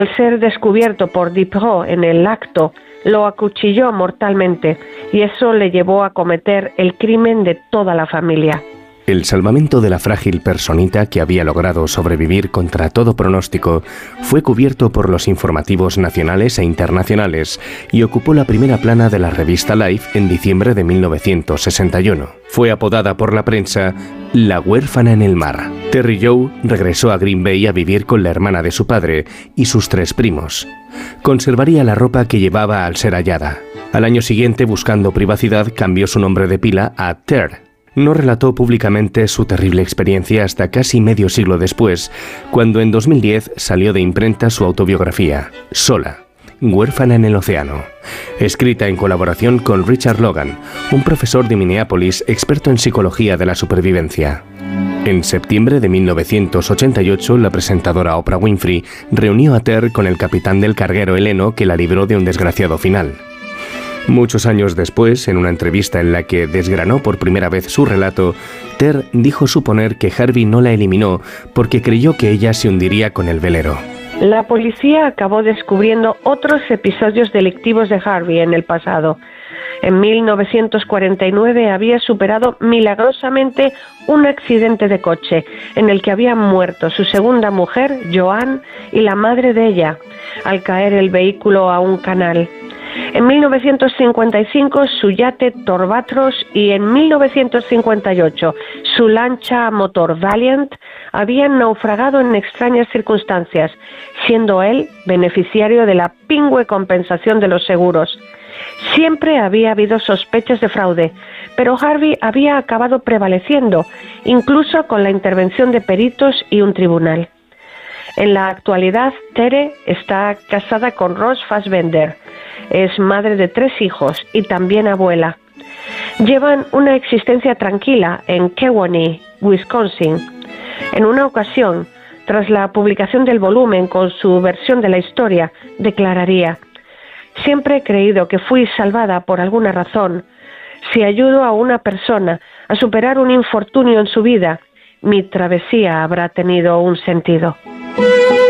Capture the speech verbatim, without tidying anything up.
Al ser descubierto por Duprat en el acto, lo acuchilló mortalmente y eso le llevó a cometer el crimen de toda la familia. El salvamento de la frágil personita, que había logrado sobrevivir contra todo pronóstico, fue cubierto por los informativos nacionales e internacionales y ocupó la primera plana de la revista Life en diciembre de mil novecientos sesenta y uno. Fue apodada por la prensa la huérfana en el mar. Terry Joe regresó a Green Bay a vivir con la hermana de su padre y sus tres primos. Conservaría la ropa que llevaba al ser hallada. Al año siguiente, buscando privacidad, cambió su nombre de pila a Ter. No relató públicamente su terrible experiencia hasta casi medio siglo después, cuando en dos mil diez salió de imprenta su autobiografía, Sola, huérfana en el océano, escrita en colaboración con Richard Logan, un profesor de Minneapolis experto en psicología de la supervivencia. En septiembre de mil novecientos ochenta y ocho, la presentadora Oprah Winfrey reunió a Ter con el capitán del carguero heleno que la libró de un desgraciado final. Muchos años después, en una entrevista en la que desgranó por primera vez su relato, Ter dijo suponer que Harvey no la eliminó porque creyó que ella se hundiría con el velero. La policía acabó descubriendo otros episodios delictivos de Harvey en el pasado. En mil novecientos cuarenta y nueve había superado milagrosamente un accidente de coche en el que habían muerto su segunda mujer, Joan, y la madre de ella, al caer el vehículo a un canal. En mil novecientos cincuenta y cinco su yate Torbatros y en mil novecientos cincuenta y ocho su lancha a motor Valiant habían naufragado en extrañas circunstancias, siendo él beneficiario de la pingüe compensación de los seguros. Siempre había habido sospechas de fraude, pero Harvey había acabado prevaleciendo, incluso con la intervención de peritos y un tribunal. En la actualidad, Tere está casada con Ross Fassbender. Es madre de tres hijos y también abuela. Llevan una existencia tranquila en Kewaunee, Wisconsin. En una ocasión, tras la publicación del volumen con su versión de la historia, declararía: «Siempre he creído que fui salvada por alguna razón. Si ayudo a una persona a superar un infortunio en su vida, mi travesía habrá tenido un sentido».